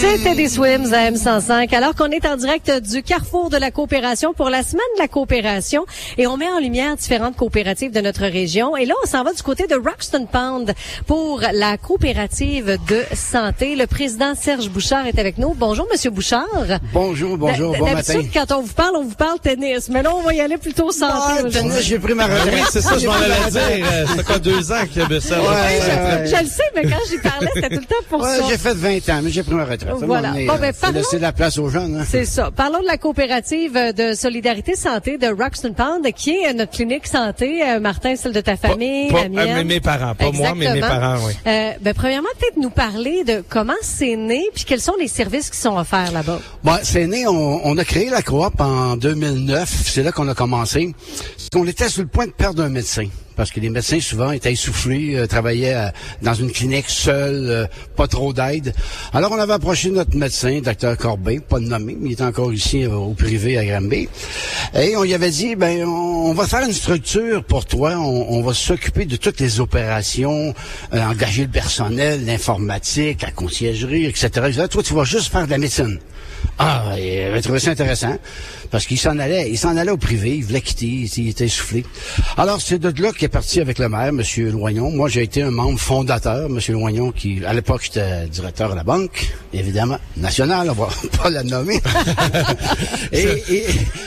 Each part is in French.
C'était des Swims à M105. Alors qu'on est en direct du Carrefour de la coopération pour la semaine de la coopération et on met en lumière différentes coopératives de notre région. Et là, on s'en va du côté de Roxton Pound pour la coopérative de santé. Le président Serge Bouchard est avec nous. Bonjour, Monsieur Bouchard. Bonjour, bon matin. D'habitude, quand on vous parle tennis. Mais là, on va y aller plutôt santé. Tennis, j'ai pris ma retraite. Oui, c'est ça, je m'en allais dire. Ça fait 2 ans qu'il y avait ça. Je le sais, mais quand j'y parlais, c'était tout le temps pour ça. J'ai fait 20 ans, mais j'ai pris ma retraite. Voilà. Bon, parlons... laisser la place aux jeunes. Hein. C'est ça. Parlons de la coopérative de solidarité santé de Roxton Pound, qui est notre clinique santé. Martin, celle de ta famille, la mienne. Mes parents, pas moi, mais mes parents, oui. Premièrement, peut-être nous parler de comment c'est né, puis quels sont les services qui sont offerts là-bas. Bon, c'est né, on a créé la coop en 2009. C'est là qu'on a commencé. On était sur le point de perdre un médecin. Parce que les médecins, souvent, étaient essoufflés, travaillaient dans une clinique seule, pas trop d'aide. Alors, on avait approché notre médecin, Dr Corbin, pas de nommé, mais il était encore ici au privé à Granby. Et on lui avait dit, on va faire une structure pour toi, on va s'occuper de toutes les opérations, engager le personnel, l'informatique, la conciergerie, etc. Toi, tu vas juste faire de la médecine. Ah, il avait trouvé ça intéressant, parce qu'il s'en allait au privé, il voulait quitter, il était essoufflé. Alors, c'est de là qu'il est parti avec le maire, M. Loignon. Moi, j'ai été un membre fondateur, M. Loignon, qui, à l'époque, j'étais directeur à la banque, évidemment, nationale, on va pas la nommer. et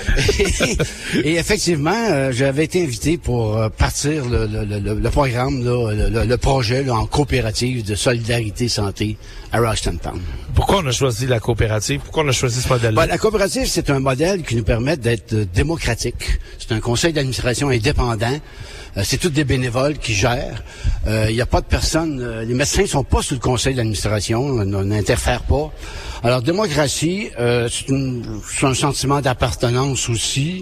effectivement, j'avais été invité pour partir le programme, le projet là, en coopérative de solidarité santé à Roxton Pound. Pourquoi on a choisi la coopérative? Pourquoi on a choisi ce modèle-là? La coopérative, c'est un modèle qui nous permet d'être démocratique. C'est un conseil d'administration indépendant. C'est tous des bénévoles qui gèrent. Il n'y a pas de personnes... les médecins ne sont pas sous le conseil d'administration. On n'interfère pas. Alors, démocratie, c'est un sentiment d'appartenance aussi.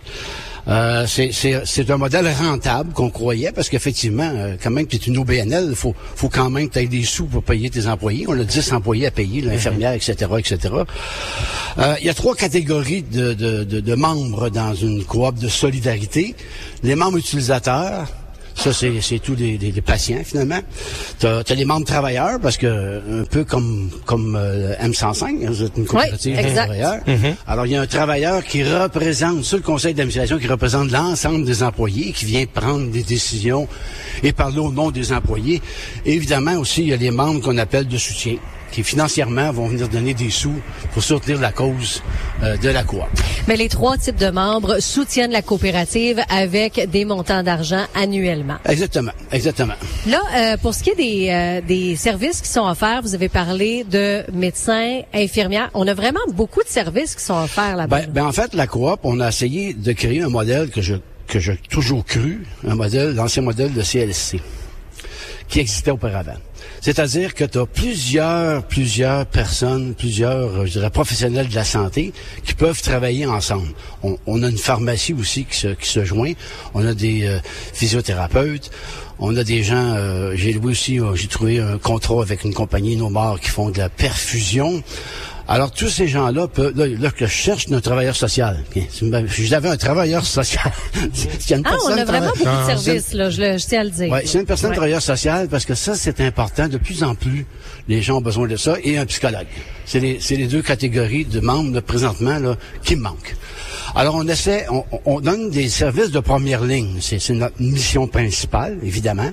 C'est un modèle rentable qu'on croyait parce qu'effectivement, quand même, tu es une OBNL, faut quand même que tu aies des sous pour payer tes employés. On a 10 employés à payer, l'infirmière, etc., etc. Il y a 3 catégories de membres dans une coop de solidarité. Les membres utilisateurs. Ça, c'est tous les patients, finalement. T'as les membres travailleurs, parce que, un peu comme M105, vous êtes une coopérative de travailleurs. Mm-hmm. Alors, il y a un travailleur qui représente, sur le conseil d'administration, qui représente l'ensemble des employés, qui vient prendre des décisions et parler au nom des employés. Et évidemment, aussi, il y a les membres qu'on appelle de soutien, qui financièrement vont venir donner des sous pour soutenir la cause de la coop. Mais les 3 types de membres soutiennent la coopérative avec des montants d'argent annuellement. Exactement. Là, pour ce qui est des services qui sont offerts, vous avez parlé de médecins, infirmières. On a vraiment beaucoup de services qui sont offerts là-bas. En fait, la coop, on a essayé de créer un modèle que j'ai toujours cru, l'ancien modèle de CLSC, qui existait auparavant. C'est-à-dire que tu as plusieurs personnes, je dirais, professionnels de la santé qui peuvent travailler ensemble. On a une pharmacie aussi qui se joint. On a des physiothérapeutes. On a des gens, j'ai trouvé un contrat avec une compagnie Nomar qui font de la perfusion. Alors, tous ces gens-là, là que je cherche un travailleur social. J'avais un travailleur social. On a vraiment beaucoup de services, là, je tiens à le dire. Oui, c'est une personne travailleur social parce que ça, c'est important. De plus en plus, les gens ont besoin de ça et un psychologue. C'est les 2 catégories de membres, présentement, là, qui me manquent. Alors, on donne des services de première ligne. C'est notre mission principale, évidemment.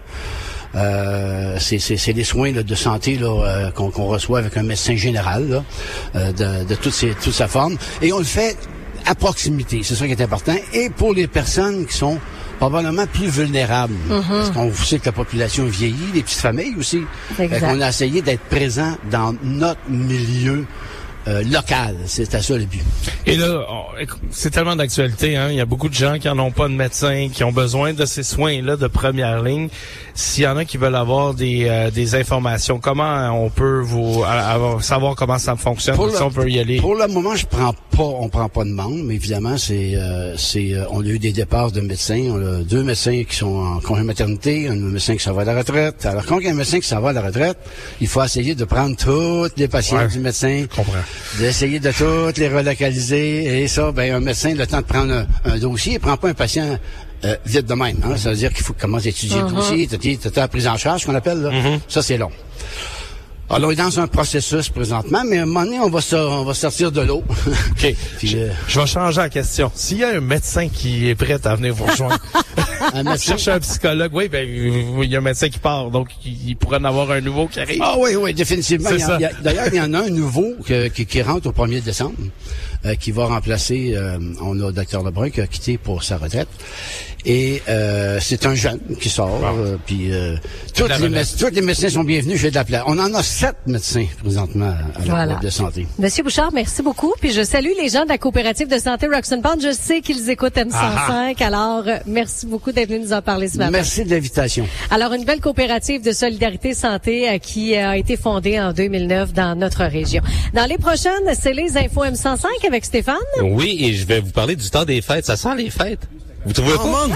C'est les soins là, de santé là, qu'on reçoit avec un médecin général là, de toute sa forme. Et on le fait à proximité, c'est ça qui est important. Et pour les personnes qui sont probablement plus vulnérables. Mm-hmm. Parce qu'on sait que la population vieillit, les petites familles aussi. On a essayé d'être présent dans notre milieu local. C'était ça le but. Et là, c'est tellement d'actualité, hein. Il y a beaucoup de gens qui en ont pas de médecin, qui ont besoin de ces soins-là de première ligne. S'il y en a qui veulent avoir des informations, comment on peut savoir comment ça fonctionne? Si on peut y aller. Pour le moment, on prend pas de membres, mais évidemment, on a eu des départs de médecins. On a 2 médecins qui sont en congé maternité, un médecin qui s'en va à la retraite. Alors, quand il y a un médecin qui s'en va à la retraite, il faut essayer de prendre tous les patients du médecin. Je comprends. D'essayer de toutes les relocaliser. Et ça, un médecin, le temps de prendre un dossier, il prend pas un patient vite de même. Hein? Ça veut dire qu'il faut commencer à étudier le dossier, t'as la prise en charge, qu'on appelle. Là. Ça, c'est long. Alors, on est dans un processus présentement, mais à un moment donné, on va sortir de l'eau. OK. Puis, je vais changer la question. S'il y a un médecin qui est prêt à venir vous rejoindre, un médecin? Cherche un psychologue, oui, ben, il y a un médecin qui part, donc il pourrait en avoir un nouveau qui arrive. Ah oui, définitivement. D'ailleurs, il y en a un nouveau qui rentre au 1er décembre, qui va remplacer, on a Dr Lebrun qui a quitté pour sa retraite. Et c'est un jeune qui sort, puis tous les médecins sont bienvenus, j'ai de la place. On en a 7 médecins présentement à la Coop de santé. Monsieur Bouchard, merci beaucoup. Puis je salue les gens de la coopérative de santé Roxton Pond. Je sais qu'ils écoutent M105. Alors, merci beaucoup d'être venu nous en parler ce matin. Merci de l'invitation. Alors, une belle coopérative de solidarité santé qui a été fondée en 2009 dans notre région. Dans les prochaines, c'est les infos M105 avec Stéphane. Oui, et je vais vous parler du temps des fêtes. Ça sent les fêtes. Vous trouvez pas? Manque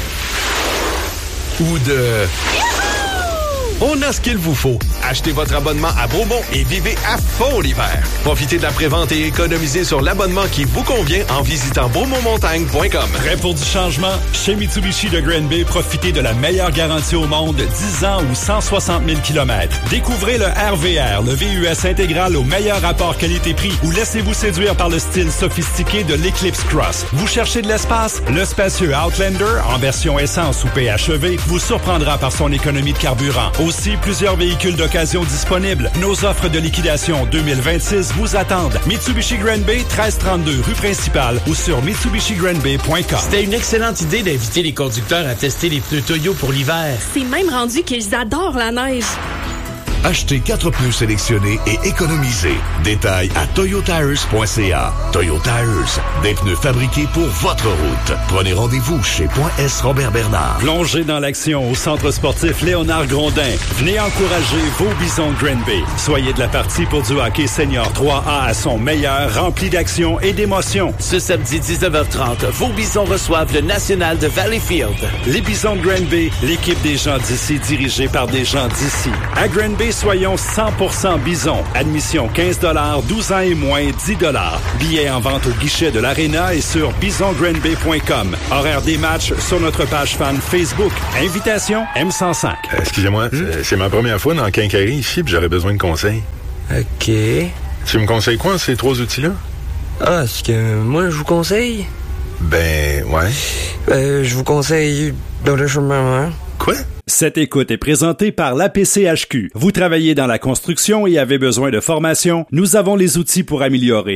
ou de... On a ce qu'il vous faut. Achetez votre abonnement à Beaumont et vivez à fond l'hiver. Profitez de la prévente et économisez sur l'abonnement qui vous convient en visitant beaumontmontagne.com. Prêt pour du changement? Chez Mitsubishi de Granby, profitez de la meilleure garantie au monde, 10 ans ou 160 000 km. Découvrez le RVR, le VUS intégral au meilleur rapport qualité-prix, ou laissez-vous séduire par le style sophistiqué de l'Eclipse Cross. Vous cherchez de l'espace? Le spacieux Outlander, en version essence ou PHEV, vous surprendra par son économie de carburant. Aussi, plusieurs véhicules d'occasion disponibles. Nos offres de liquidation 2026 vous attendent. Mitsubishi Granby, 1332 rue principale ou sur MitsubishiGranby.com. C'était une excellente idée d'inviter les conducteurs à tester les pneus Toyo pour l'hiver. C'est même rendu qu'ils adorent la neige. Achetez 4 pneus sélectionnés et économisez. Détails à toyotires.ca. Toyo Tires, des pneus fabriqués pour votre route. Prenez rendez-vous chez .S Robert Bernard. Plongez dans l'action au centre sportif Léonard Grondin. Venez encourager vos Bisons Granby. Soyez de la partie pour du hockey senior 3A à son meilleur, rempli d'action et d'émotion. Ce samedi 19h30, vos Bisons reçoivent le National de Valleyfield. Les Bisons Granby, l'équipe des gens d'ici dirigée par des gens d'ici. À Granby, soyons 100% Bison. Admission 15 $, 12 ans et moins 10 $. Billets en vente au guichet de l'Arena et sur bisongranby.com. Horaire des matchs sur notre page fan Facebook. Invitation M105. Excusez-moi, c'est ma première fois dans le quincaillerie ici, puis j'aurais besoin de conseils. OK. Tu me conseilles quoi, ces 3 outils-là? Ah, ce que moi, je vous conseille? Ben, ouais. Je vous conseille dans le chemin. Quoi? Cette écoute est présentée par l'APCHQ. Vous travaillez dans la construction et avez besoin de formation? Nous avons les outils pour améliorer